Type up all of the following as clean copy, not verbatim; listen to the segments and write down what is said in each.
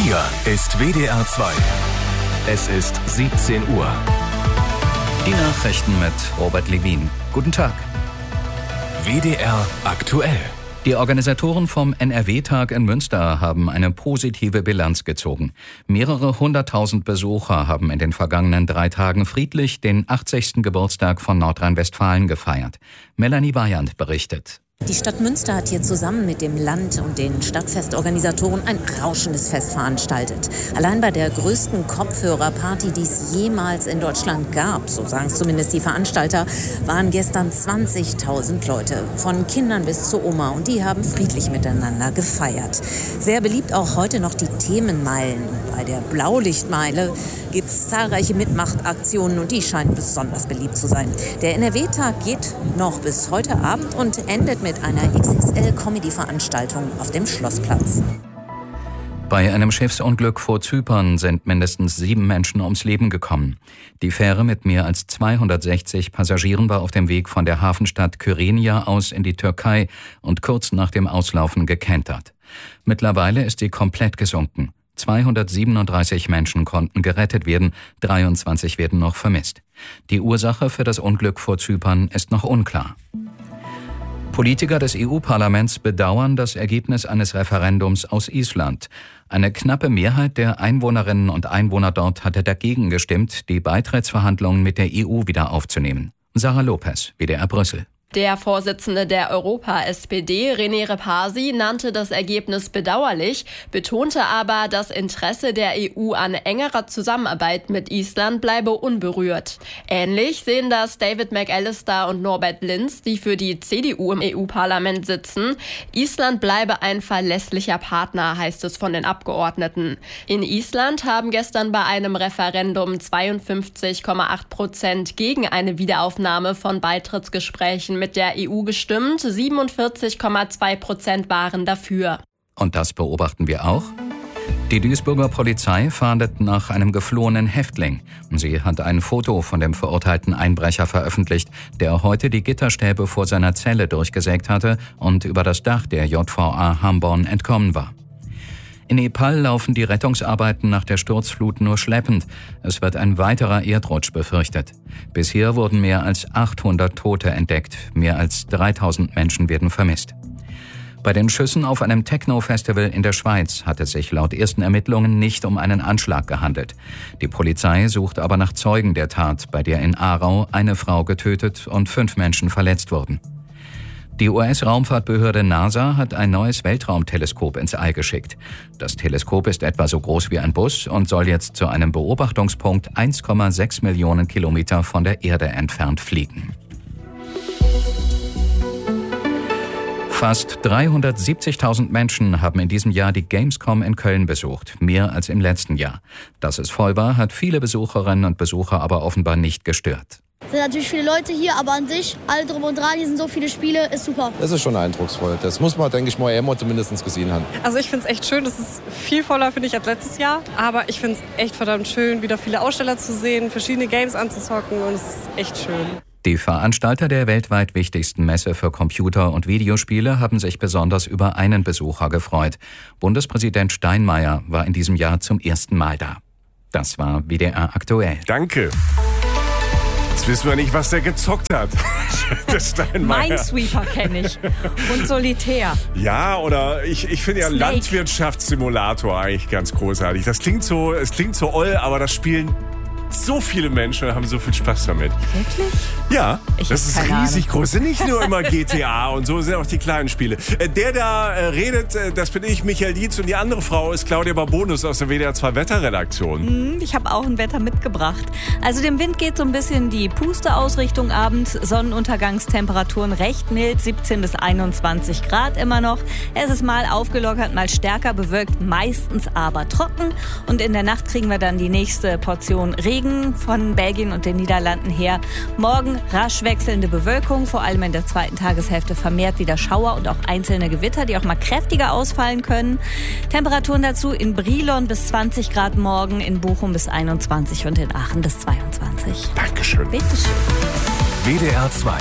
Hier ist WDR 2. Es ist 17 Uhr. Die Nachrichten mit Robert Levin. Guten Tag. WDR aktuell. Die Organisatoren vom NRW-Tag in Münster haben eine positive Bilanz gezogen. Mehrere 100.000 Besucher haben in den vergangenen 3 Tagen friedlich den 80. Geburtstag von Nordrhein-Westfalen gefeiert. Melanie Weyand berichtet. Die Stadt Münster hat hier zusammen mit dem Land und den Stadtfestorganisatoren ein rauschendes Fest veranstaltet. Allein bei der größten Kopfhörerparty, die es jemals in Deutschland gab, so sagen es zumindest die Veranstalter, waren gestern 20.000 Leute, von Kindern bis zur Oma. Und die haben friedlich miteinander gefeiert. Sehr beliebt auch heute noch die Themenmeilen. Bei der Blaulichtmeile gibt es zahlreiche Mitmachtaktionen und die scheinen besonders beliebt zu sein. Der NRW-Tag geht noch bis heute Abend und endet mit einer XXL-Comedy-Veranstaltung auf dem Schlossplatz. Bei einem Schiffsunglück vor Zypern sind mindestens 7 Menschen ums Leben gekommen. Die Fähre mit mehr als 260 Passagieren war auf dem Weg von der Hafenstadt Kyrenia aus in die Türkei und kurz nach dem Auslaufen gekentert. Mittlerweile ist sie komplett gesunken. 237 Menschen konnten gerettet werden, 23 werden noch vermisst. Die Ursache für das Unglück vor Zypern ist noch unklar. Politiker des EU-Parlaments bedauern das Ergebnis eines Referendums aus Island. Eine knappe Mehrheit der Einwohnerinnen und Einwohner dort hatte dagegen gestimmt, die Beitrittsverhandlungen mit der EU wieder aufzunehmen. Sarah Lopez, WDR Brüssel. Der Vorsitzende der Europa-SPD, René Repasi, nannte das Ergebnis bedauerlich, betonte aber, das Interesse der EU an engerer Zusammenarbeit mit Island bleibe unberührt. Ähnlich sehen das David McAllister und Norbert Linz, die für die CDU im EU-Parlament sitzen. Island bleibe ein verlässlicher Partner, heißt es von den Abgeordneten. In Island haben gestern bei einem Referendum 52,8% gegen eine Wiederaufnahme von Beitrittsgesprächen mit der EU gestimmt, 47,2% waren dafür. Und das beobachten wir auch? Die Duisburger Polizei fahndet nach einem geflohenen Häftling. Sie hat ein Foto von dem verurteilten Einbrecher veröffentlicht, der heute die Gitterstäbe vor seiner Zelle durchgesägt hatte und über das Dach der JVA Hamborn entkommen war. In Nepal laufen die Rettungsarbeiten nach der Sturzflut nur schleppend. Es wird ein weiterer Erdrutsch befürchtet. Bisher wurden mehr als 800 Tote entdeckt. Mehr als 3000 Menschen werden vermisst. Bei den Schüssen auf einem Techno-Festival in der Schweiz hat es sich laut ersten Ermittlungen nicht um einen Anschlag gehandelt. Die Polizei sucht aber nach Zeugen der Tat, bei der in Aarau eine Frau getötet und 5 Menschen verletzt wurden. Die US-Raumfahrtbehörde NASA hat ein neues Weltraumteleskop ins All geschickt. Das Teleskop ist etwa so groß wie ein Bus und soll jetzt zu einem Beobachtungspunkt 1,6 Millionen Kilometer von der Erde entfernt fliegen. Fast 370.000 Menschen haben in diesem Jahr die Gamescom in Köln besucht, mehr als im letzten Jahr. Dass es voll war, hat viele Besucherinnen und Besucher aber offenbar nicht gestört. Es sind natürlich viele Leute hier, aber an sich, alle drum und dran, hier sind so viele Spiele, ist super. Das ist schon eindrucksvoll. Das muss man, denke ich mal, immer zumindest gesehen haben. Also ich finde es echt schön, es ist viel voller, finde ich, als letztes Jahr. Aber ich finde es echt verdammt schön, wieder viele Aussteller zu sehen, verschiedene Games anzuzocken und es ist echt schön. Die Veranstalter der weltweit wichtigsten Messe für Computer- und Videospiele haben sich besonders über einen Besucher gefreut. Bundespräsident Steinmeier war in diesem Jahr zum ersten Mal da. Das war WDR aktuell. Danke. Jetzt wissen wir nicht, was der gezockt hat. Minesweeper kenne ich. Und Solitär. Ja, oder ich finde ja Snake. Landwirtschaftssimulator eigentlich ganz großartig. Es klingt so oll, aber das spielen so viele Menschen und haben so viel Spaß damit. Wirklich? Ja, Ich das ist hab keine riesig Ahnung. groß. Sind nicht nur immer GTA und so sind auch die kleinen Spiele. Der da redet, das bin ich, Michael Dietz, und die andere Frau ist Claudia Barbonus aus der WDR 2 Wetterredaktion. Ich habe auch ein Wetter mitgebracht. Also dem Wind geht so ein bisschen die Puste aus Richtung Abend. Sonnenuntergangstemperaturen recht mild, 17 bis 21 Grad immer noch. Es ist mal aufgelockert, mal stärker bewölkt, meistens aber trocken. Und in der Nacht kriegen wir dann die nächste Portion Regen von Belgien und den Niederlanden her. Morgen rasch wechselnde Bewölkung, vor allem in der zweiten Tageshälfte vermehrt wieder Schauer und auch einzelne Gewitter, die auch mal kräftiger ausfallen können. Temperaturen dazu in Brilon bis 20 Grad morgen, in Bochum bis 21 und in Aachen bis 22. Dankeschön. Bitteschön. WDR 2.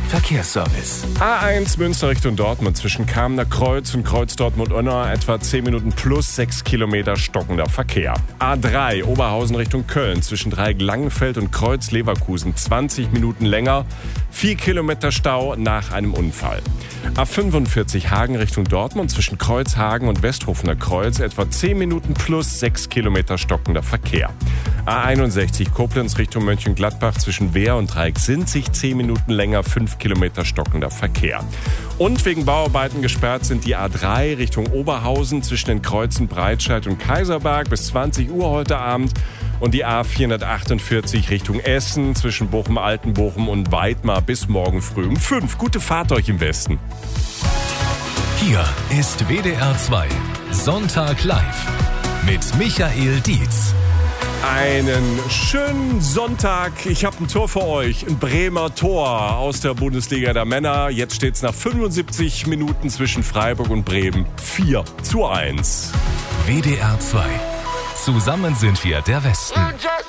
Verkehrsservice. A1 Münster Richtung Dortmund zwischen Kamener Kreuz und Kreuz Dortmund-Unna etwa 10 Minuten plus 6 Kilometer stockender Verkehr. A3 Oberhausen Richtung Köln zwischen Dreieck Langenfeld und Kreuz Leverkusen 20 Minuten länger, 4 Kilometer Stau nach einem Unfall. A45 Hagen Richtung Dortmund zwischen Kreuzhagen und Westhofener Kreuz etwa 10 Minuten plus 6 Kilometer stockender Verkehr. A61 Koblenz Richtung Mönchengladbach zwischen Wehr und Dreieck-Sinzig 10 Minuten länger, 5 Kilometer stockender Verkehr. Und wegen Bauarbeiten gesperrt sind die A3 Richtung Oberhausen zwischen den Kreuzen Breitscheid und Kaiserberg bis 20 Uhr heute Abend und die A448 Richtung Essen zwischen Bochum-Altenbochum und Weidmar bis morgen früh um 5. Gute Fahrt euch im Westen. Hier ist WDR 2 Sonntag live mit Michael Dietz. Einen schönen Sonntag. Ich habe ein Tor für euch. Ein Bremer Tor aus der Bundesliga der Männer. Jetzt steht es nach 75 Minuten zwischen Freiburg und Bremen 4:1. WDR 2. Zusammen sind wir der Westen.